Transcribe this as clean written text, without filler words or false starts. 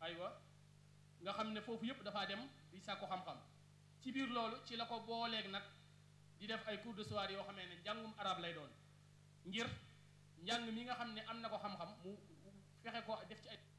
aywa nga xam ne foofu yëpp dafaa dem di sàkku xam-xam ci biir loolu ci la ko booleeg nag di def ay cours de soir yoo xamee ne njàngum arab lay doon ngir njàng mi nga xam ne am na ko xam-xam mu fexe ko def ci ay